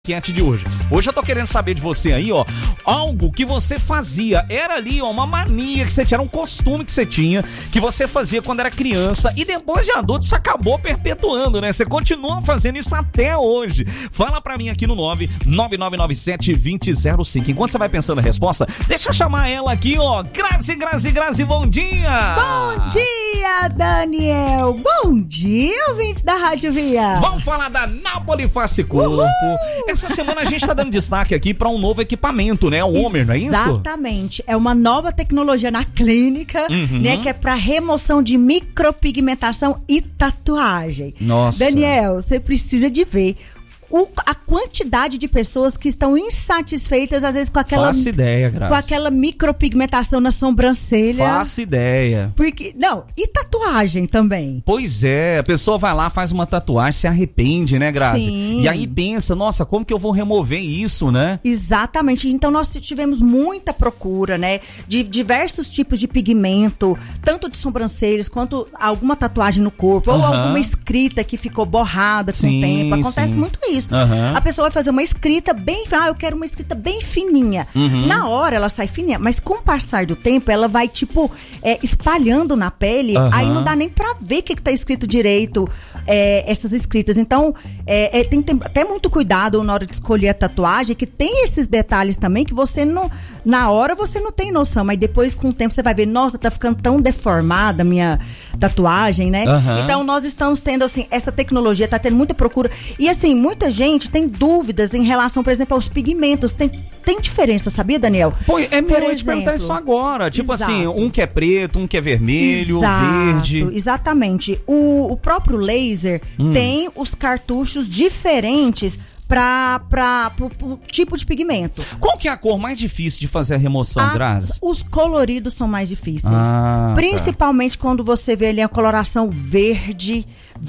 enquete de hoje. Hoje eu tô querendo saber de você aí, ó, algo que você fazia, era ali, ó, uma mania que você tinha, era um costume que você tinha, que você fazia quando era criança e depois de adulto você acabou perpetuando, né? Você continua fazendo isso até hoje. Fala pra mim aqui no 99997-2005. Enquanto você vai pensando a resposta, deixa eu chamar ela aqui, ó, Grazi, bom dia! Bom dia, Daniel! Bom dia, ouvintes da Rádio Via! Vamos falar da Napoli Face Corpo. Essa semana a gente tá dando destaque aqui pra um novo equipamento, né? O Homer, não é isso? Exatamente. É uma nova tecnologia na clínica, né? Que é pra remoção de micropigmentação e tatuagem. Nossa. Daniel, você precisa de ver a quantidade de pessoas que estão insatisfeitas, às vezes, com aquela... Faço ideia, Grazi. Com aquela micropigmentação na sobrancelha. Faço ideia. Porque... Não, e tatuagem também. Pois é, a pessoa vai lá, faz uma tatuagem, se arrepende, né, Grazi? Sim. E aí pensa, nossa, como que eu vou remover isso, né? Exatamente. Então, nós tivemos muita procura, né? De diversos tipos de pigmento, tanto de sobrancelhas, quanto alguma tatuagem no corpo, ou alguma escrita que ficou borrada com o tempo. Acontece muito isso. A pessoa vai fazer uma escrita bem... eu quero uma escrita bem fininha. Na hora, ela sai fininha, mas com o passar do tempo, ela vai, tipo, espalhando na pele, aí não dá nem pra ver o que tá escrito direito, essas escritas. Então, tem que ter até muito cuidado na hora de escolher a tatuagem, que tem esses detalhes também que você não... Na hora você não tem noção, mas depois com o tempo você vai ver, nossa, tá ficando tão deformada a minha tatuagem, né? Então nós estamos tendo, assim, essa tecnologia, tá tendo muita procura. E assim, muita gente tem dúvidas em relação, por exemplo, aos pigmentos. Tem diferença, sabia, Daniel? Pô, eu ia te perguntar isso agora. Tipo assim, um que é preto, um que é vermelho, verde. Exatamente. O próprio laser tem os cartuchos diferentes pro tipo de pigmento. Qual que é a cor mais difícil de fazer a remoção, Grazi? Os coloridos são mais difíceis. Principalmente quando você vê ali a coloração verde,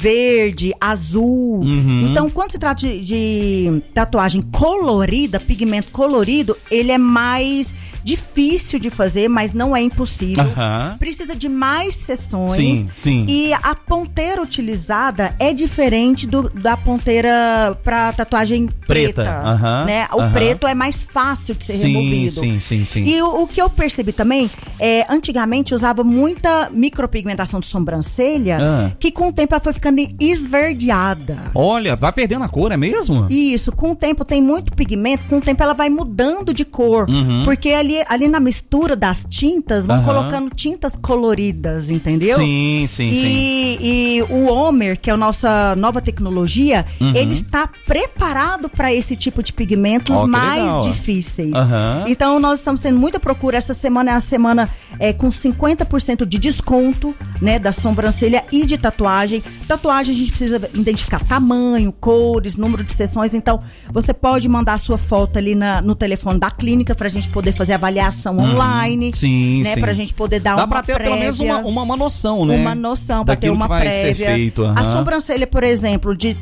azul. Então, quando se trata de tatuagem colorida, pigmento colorido, ele é mais difícil de fazer, mas não é impossível. Precisa de mais sessões. Sim. E a ponteira utilizada é diferente da ponteira pra tatuagem preta. Né? O preto é mais fácil de ser removido. Sim. E o que eu percebi também, antigamente usava muita micropigmentação de sobrancelha, que com o tempo ela foi ficando esverdeada. Olha, vai perdendo a cor, é mesmo? Isso, com o tempo tem muito pigmento, com o tempo ela vai mudando de cor. Porque ali na mistura das tintas, vão colocando tintas coloridas, entendeu? Sim. E o Homer, que é a nossa nova tecnologia, ele está preparado para esse tipo de pigmentos mais difíceis. Então, nós estamos tendo muita procura. Essa semana é a semana com 50% de desconto, né, da sobrancelha e de tatuagem. Tatuagem, a gente precisa identificar tamanho, cores, número de sessões. Então, você pode mandar a sua foto ali no telefone da clínica pra gente poder fazer avaliação online. Sim. Pra gente poder dar uma prévia. Dá pra ter pelo menos uma noção, né? Uma noção, pra ter uma vai prévia. Ser feito. A sobrancelha, por exemplo, de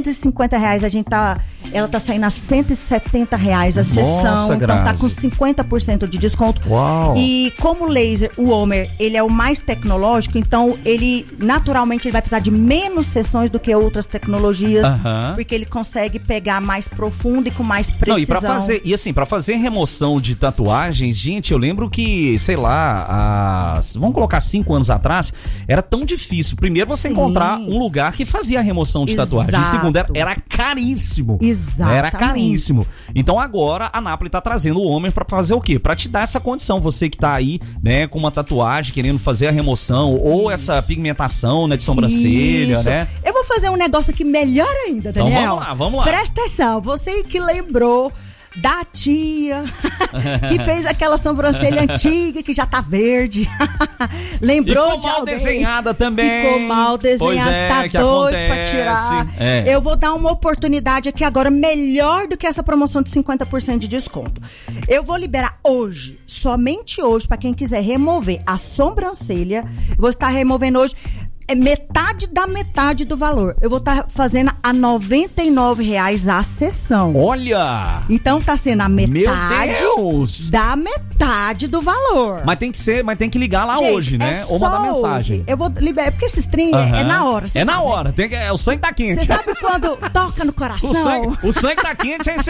R$350, ela tá saindo a R$170 a sessão. Então tá com 50% de desconto. Uau. E como o laser, o Homer, ele é o mais tecnológico, então ele naturalmente ele vai precisar de menos sessões do que outras tecnologias, porque ele consegue pegar mais profundo e com mais precisão. Não, pra fazer remoção de tatuagens, gente, eu lembro que, sei lá, vamos colocar 5 anos atrás, era tão difícil. Primeiro você encontrar um lugar que fazia a remoção de tatuagem. E segundo, era caríssimo. Exatamente. Era caríssimo. Então agora a Napoli tá trazendo o Homer pra fazer o quê? Pra te dar essa condição. Você que tá aí, né, com uma tatuagem, querendo fazer a remoção, ou essa pigmentação, né, de sobrancelha, né? Eu vou fazer um negócio aqui melhor ainda, Daniel. Então vamos lá. Presta atenção, você que lembrou da tia que fez aquela sobrancelha antiga que já tá verde. Lembrou de alguém? Desenhada também. Ficou mal desenhada, tá doido pra tirar. Eu vou dar uma oportunidade aqui agora melhor do que essa promoção de 50% de desconto. Eu vou liberar hoje, somente hoje, pra quem quiser remover a sobrancelha. Vou estar removendo hoje é metade da metade do valor. Eu vou estar fazendo a R$ 99,00 a sessão. Olha! Então tá sendo a metade Meu Deus! da metade do valor. Mas tem que ligar lá hoje, né? Ou mandar mensagem. Eu vou liberar, porque esses trem é na hora. É na hora. O sangue tá quente. Você sabe quando toca no coração? O sangue tá quente, aí